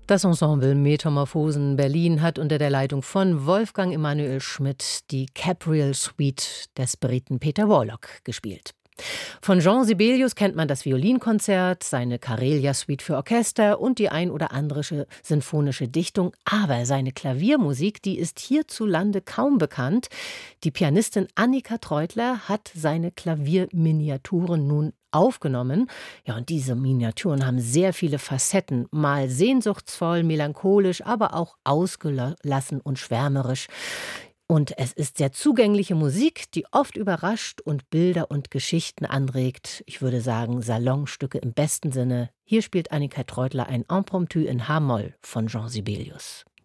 Das Ensemble Metamorphosen Berlin hat unter der Leitung von Wolfgang Emanuel Schmidt die Capriel Suite des Briten Peter Warlock gespielt. Von Jean Sibelius kennt man das Violinkonzert, seine Karelia-Suite für Orchester und die ein oder andere sinfonische Dichtung. Aber seine Klaviermusik, die ist hierzulande kaum bekannt. Die Pianistin Annika Treutler hat seine Klavierminiaturen nun aufgenommen. Ja, und diese Miniaturen haben sehr viele Facetten. Mal sehnsuchtsvoll, melancholisch, aber auch ausgelassen und schwärmerisch. Und es ist sehr zugängliche Musik, die oft überrascht und Bilder und Geschichten anregt. Ich würde sagen, Salonstücke im besten Sinne. Hier spielt Annika Treutler ein Impromptu in H-Moll von Jean Sibelius.